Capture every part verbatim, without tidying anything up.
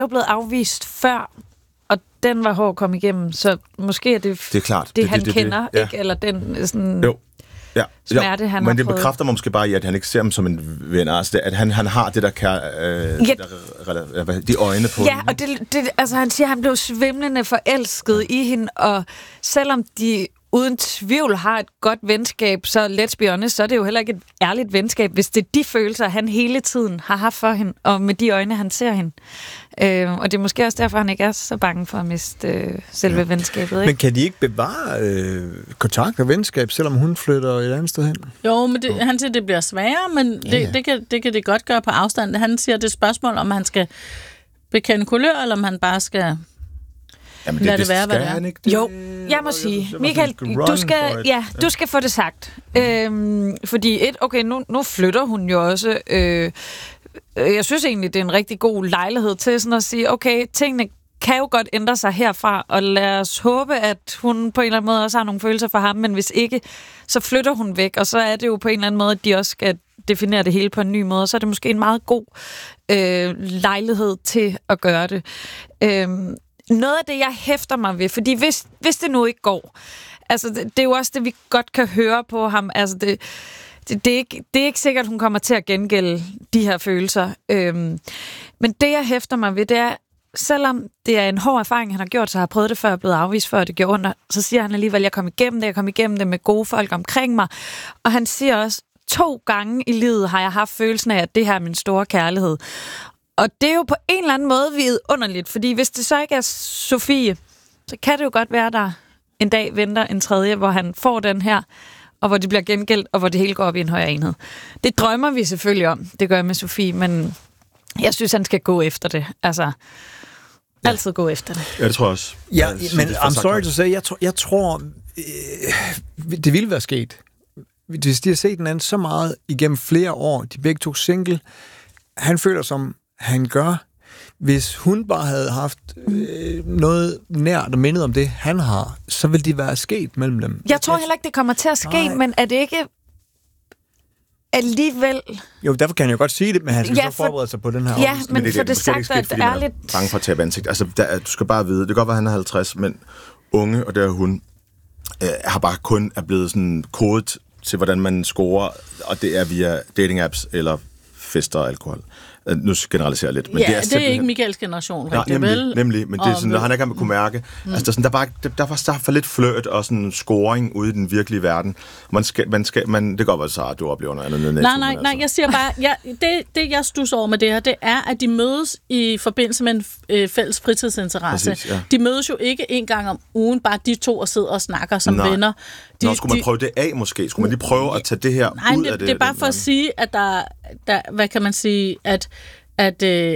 jo blevet afvist før, og den var hård at komme igennem, så måske er det det, er klart. det, det han det, det, kender, det, ja. ikke? Eller den sådan jo. Ja. smerte, jo. han Men har det prøvet. bekræfter mig måske bare i, at han ikke ser dem som en ven, altså det, at han, han har det der, kær, øh, ja. der hvad, de øjne på. Ja, og det, det, altså, han siger, at han blev svimlende forelsket ja. i hende, og selvom de uden tvivl har et godt venskab, så let's be honest, så er det jo heller ikke et ærligt venskab, hvis det er de følelser, han hele tiden har haft for hende, og med de øjne, han ser hende. Øh, og det er måske også derfor, han ikke er så bange for at miste øh, selve ja. venskabet. Ikke? Men kan de ikke bevare øh, kontakt og venskab, selvom hun flytter et andet sted hen? Jo, men det, han siger, at det bliver sværere, men ja, ja. Det, det, kan, det kan det godt gøre på afstand. Han siger, det er et spørgsmål, om han skal bekende kulør, eller om han bare skal... Jamen, det, det, det være, hvad det er. Ikke, det, jo, jeg må sige, Michael, du skal, ja, du skal få det sagt. Øhm, fordi et, okay, nu, nu flytter hun jo også. Øh, jeg synes egentlig, det er en rigtig god lejlighed til sådan at sige, okay, tingene kan jo godt ændre sig herfra, og lad os håbe, at hun på en eller anden måde også har nogle følelser for ham, men hvis ikke, så flytter hun væk, og så er det jo på en eller anden måde, at de også skal definere det hele på en ny måde, og så er det måske en meget god øh, lejlighed til at gøre det. Øh, Noget af det, jeg hæfter mig ved, fordi hvis, hvis det nu ikke går, altså det, det er jo også det, vi godt kan høre på ham, altså det, det, det, er, ikke, det er ikke sikkert, hun kommer til at gengælde de her følelser. Øhm, men det, jeg hæfter mig ved, det er, selvom det er en hård erfaring, han har gjort, så har prøvet det før, blevet afvist før, det gjorde under, så siger han alligevel, at jeg kom igennem det, jeg kom igennem det med gode folk omkring mig, og han siger også, to gange i livet har jeg haft følelsen af, at det her er min store kærlighed. Og det er jo på en eller anden måde vidunderligt, fordi hvis det så ikke er Sofie, så kan det jo godt være, der en dag venter en tredje, hvor han får den her, og hvor det bliver gengældt, og hvor det hele går op i en højere enhed. Det drømmer vi selvfølgelig om, det gør jeg med Sofie, men jeg synes, han skal gå efter det. Altså, ja. altid gå efter det. Ja, det tror jeg også. Ja, ja men I'm sorry to say, jeg tror, jeg tror øh, det ville være sket. Hvis de har set den anden så meget igennem flere år, de begge to single, han føler som han gør, hvis hun bare havde haft øh, noget nært og mindet om det, han har, så ville de være sket mellem dem. Jeg tror heller ikke, det kommer til at ske, Nej. men er det ikke alligevel... Jo, derfor kan jeg jo godt sige det, men han skal ja, så forberede sig på den her Ja, omstilling. men, men det, for det sagt, at det er lidt... bange for at tabe ansigt. Altså, der, du skal bare vide, det kan godt være, han er halvtreds, men unge, og der er hun, øh, har bare kun er blevet sådan kodet til, hvordan man scorer, og det er via dating-apps eller fester og alkohol. Nu generaliserer jeg lidt. Men ja, det er, det er ikke Michaels generation, rigtig nej, nemlig, vel? Nemlig, men det er sådan, når han ikke kan kunne mærke. Mm. Altså, der, sådan, der, bare, der, der var der for lidt flørt og sådan scoring ude i den virkelige verden. Man skal, man skal, man, det kan godt være, så du oplever noget andet. Nej, nej, nej, jeg siger bare, ja, det, det jeg stusser over med det her, det er, at de mødes i forbindelse med en øh, fælles fritidsinteresse. Præcis, ja. De mødes jo ikke en gang om ugen, bare de to og sidder og snakker som nej. venner. De, Nå, skulle man prøve det af måske? Skulle man lige prøve at tage det her nej, ud det, af det? det er bare for at sige, at der, der, hvad kan man sige, at at øh,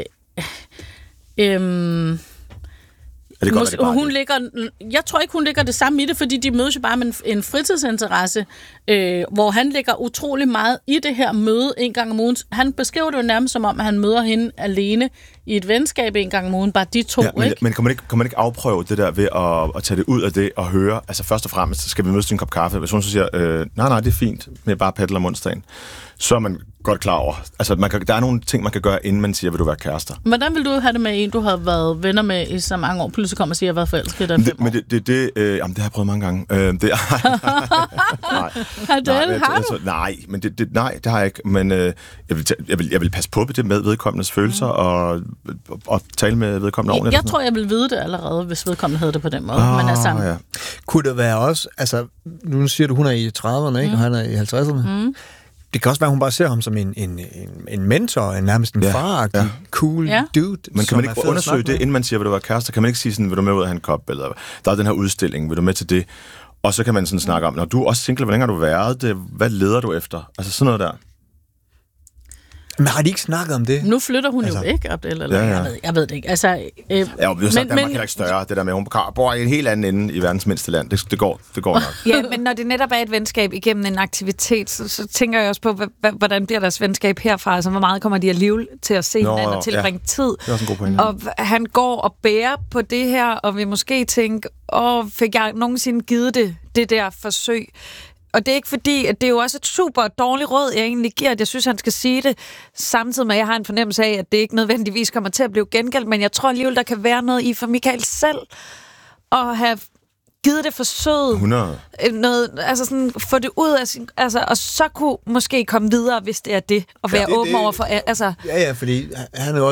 øh, det godt, måske, hun ligger, jeg tror ikke, hun ligger det samme i det, fordi de mødes jo bare med en, en fritidsinteresse, øh, hvor han ligger utrolig meget i det her møde en gang om ugen. Han beskriver det jo nærmest som om, at han møder hende alene i et venskab en gang om ugen, bare de to, ja, men, ikke? Men kan man ikke, kan man ikke afprøve det der ved at, at tage det ud af det og høre? Altså først og fremmest, så skal vi mødes til en kop kaffe. Hvis hun så siger, øh, nej, nej, det er fint med bare paddle om onsdagen, så er man godt klar over. Altså, man kan, der er nogle ting, man kan gøre, inden man siger, vil du være kærester. Hvordan vil du have det med en, du har været venner med i så mange år, pludselig kommer og siger, at jeg har været forelsket af fem år? Men det, det, det, øh, jamen, det har jeg prøvet mange gange. Øh, det, nej, nej, nej, det har du? Nej, men det, det, nej, det har jeg ikke. Men øh, jeg, vil, jeg, vil, jeg vil passe på det med vedkommendes følelser, mm. og, og tale med vedkommende ordentligt. Jeg, jeg tror, jeg vil vide det allerede, hvis vedkommende havde det på den måde. Oh, men altså, ja. Kunne det være også, altså, nu siger du, hun er i trediverne, ikke? Mm. Og han er i halvtredserne. Mm. Det kan også være, at hun bare ser ham som en, en, en, en mentor, en nærmest en ja, far, ja. cool ja. dude. Men kan man ikke undersøge det, inden man siger, vil du være kærester? Kan man ikke sige sådan, vil du med ud af en kop? Eller der er den her udstilling, vil du med til det? Og så kan man sådan snakke om, når du er også single, hvor længe har du været det? Hvad leder du efter? Altså sådan noget der. Men har de ikke snakket om det? Nu flytter hun altså, jo væk, Abdel, eller ja, ja. Jeg, ved, jeg ved det ikke. Altså, øh, ja, men, men Danmark er ikke større, det der med, hun bor i en helt anden ende i verdens mindste land. Det, det, går, det går nok. Ja, men når det netop er et venskab igennem en aktivitet, så, så tænker jeg også på, hvordan bliver deres venskab herfra? Altså, hvor meget kommer de alligevel til at se hinanden og tilbringe ja. tid? Det er også en god pointe. Og han går og bærer på det her, og vil måske tænke, åh, fik jeg nogensinde givet det, det der forsøg? og det er ikke fordi, at det er jo også et super dårligt råd, jeg egentlig giver, at jeg synes, han skal sige det, samtidig med, at jeg har en fornemmelse af, at det ikke nødvendigvis kommer til at blive gengældt, men jeg tror alligevel, der kan være noget i for Michael selv, at have givet det forsøget. hundrede Noget, altså sådan, få det ud af sin... Altså, og så kunne måske komme videre, hvis det er det, og være ja, det, åben det, over for... Altså, ja, ja, fordi han er jo